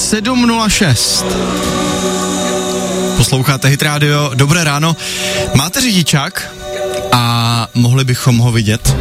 7:06. Posloucháte Hit Radio, dobré ráno. Máte řidičák a mohli bychom ho vidět?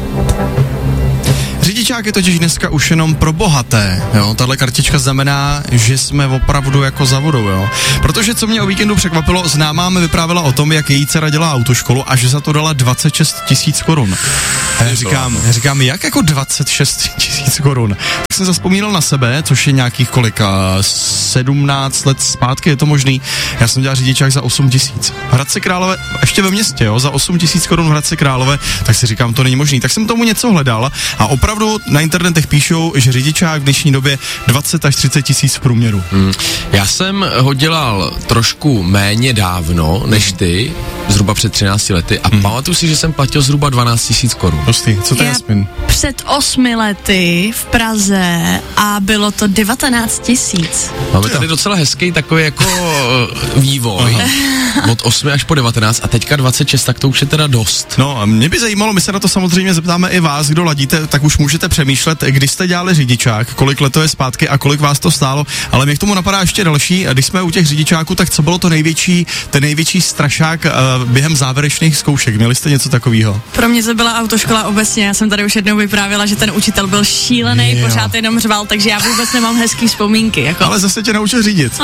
Řidičák je totiž dneska už jenom pro bohaté, jo, tahle kartička znamená, že jsme opravdu jako za vodou, jo, protože co mě o víkendu překvapilo, známá mi vyprávěla o tom, jak její dcera dělá autoškolu a že za to dala 26 000 korun. A já říkám, jak jako 26 000 korun? Tak jsem zavzpomínal na sebe, což je nějakých kolika, 17 let zpátky, je to možný. Já jsem dělal řidičák za 8 000. V Hradci Králové, ještě ve městě, jo, za 8 000 korun v Hradci Králové, tak si říkám, to není možný. Tak jsem tomu něco hledal a opravdu na internetech píšou, že řidičák v dnešní době 20 až 30 000 v průměru. Já jsem ho dělal trošku méně dávno než ty, zhruba před 13 lety a pamatuju si, že jsem platil zhruba 12 000 korun. Hustý, co to je, Jasmin? Před 8 lety v Praze a bylo to 19 000. Máme tady docela hezký takový jako vývoj. Od 8 až po 19 a teďka 26, tak to už je teda dost. No a mě by zajímalo, my se na to samozřejmě zeptáme i vás, kdo ladíte, tak už můžete přemýšlet, kdy jste dělali řidičák, kolik let to je zpátky a kolik vás to stálo, ale mě k tomu napadá ještě další, a když jsme u těch řidičáků, tak co bylo to ten největší strašák během závěrečných zkoušek, měli jste něco takového? Pro mě to byla autoškola obecně, já jsem tady už jednou vyprávěla, že ten učitel byl šílený, pořád jenom řval, takže já vůbec nemám hezký vzpomínky. Jako. Ale zase tě naučil řídit.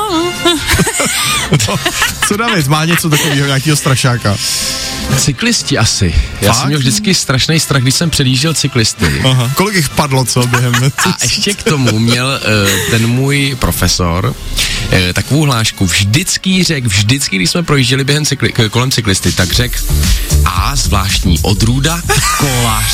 Co David, má něco takového, nějakého strašáka? Cyklisti asi. Já jsem měl vždycky strašný strach, když jsem předjížděl cyklisty. Aha. Kolik jich padlo, co během? A ještě k tomu měl ten můj profesor takovou hlášku. Vždycky, když jsme projížděli kolem cyklisty, tak řekl a zvláštní odrůda kolař.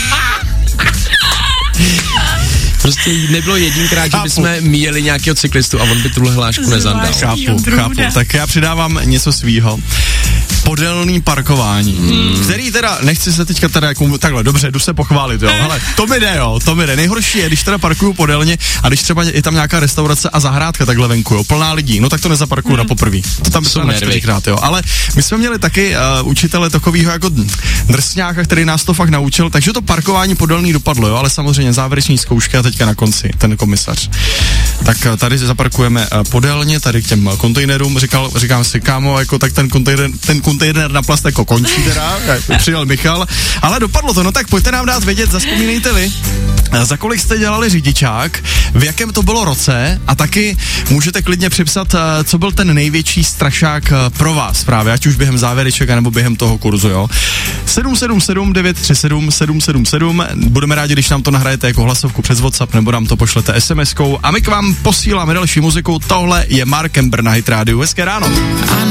Prostě nebylo jedinkrát, že bychom míjeli nějakého cyklistu a on by tuhle hlášku nezandal. Chápu. Tak já přidávám něco svýho. Podélný parkování, který teda, nechci se teďka teda jako, takhle, dobře, jdu se pochválit, jo, hele, to mi jde, nejhorší je, když teda parkuju podélně a když třeba je tam nějaká restaurace a zahrádka takhle venku, jo, plná lidí, no tak to nezaparkuju na poprvý, to tam jsou na 4krát, jo, ale my jsme měli taky učitele takovýho jako drsňáka, který nás to fakt naučil, takže to parkování podélný dopadlo, jo, ale samozřejmě závěreční zkoušky a teďka na konci, ten komisař. Tak tady zaparkujeme podélně, tady k těm kontejnerům, říkám si, kámo, jako tak ten kontejner na plast jako končí teda, přijel Michal, ale dopadlo to, no tak pojďte nám dát vědět, zazpomínejte vy, za kolik jste dělali řidičák, v jakém to bylo roce a taky můžete klidně připsat, co byl ten největší strašák pro vás právě, ať už během závěreček nebo během toho kurzu, jo. 777 937 777, budeme rádi, když nám to nahrajete jako hlasovku přes WhatsApp nebo nám to pošlete SMS-kou a my k vám posíláme další muziku, tohle je Mark Ember na Hit Radio, hezké ráno.